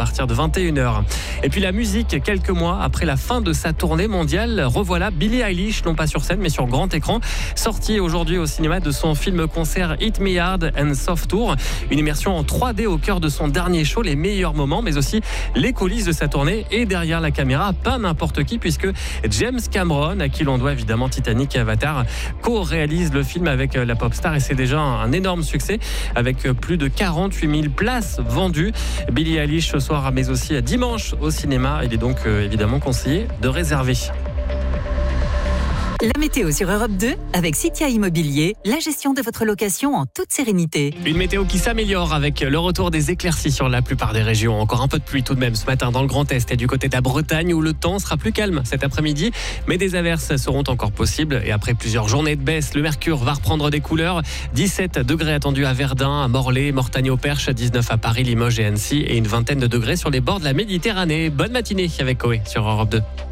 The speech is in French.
partir de 21h. Et puis la musique, quelques mois après la fin de sa tournée mondiale, revoilà Billie Eilish, non pas sur scène mais sur grand écran, sortie aujourd'hui au cinéma de son film-concert Hit Me Hard and Soft Tour, une immersion en 3D au cœur de son dernier show, les meilleurs moments mais aussi les coulisses de sa tournée et derrière la caméra, pas n'importe qui puisque James Cameron, à qui l'on doit évidemment Titanic et Avatar, co-réalise le film avec la pop star et c'est déjà un énorme succès avec plus de 48 000 places vendues. Billie Eilish ce soir mais aussi dimanche au cinéma, il est donc évidemment conseillé de réserver. La météo sur Europe 2 avec Citia Immobilier, la gestion de votre location en toute sérénité. Une météo qui s'améliore avec le retour des éclaircies sur la plupart des régions. Encore un peu de pluie tout de même ce matin dans le Grand Est et du côté de la Bretagne où le temps sera plus calme cet après-midi. Mais des averses seront encore possibles et après plusieurs journées de baisse, le mercure va reprendre des couleurs. 17 degrés attendus à Verdun, à Morlaix, Mortagne-au-Perche, 19 à Paris, Limoges et Annecy et une vingtaine de degrés sur les bords de la Méditerranée. Bonne matinée avec Coé sur Europe 2.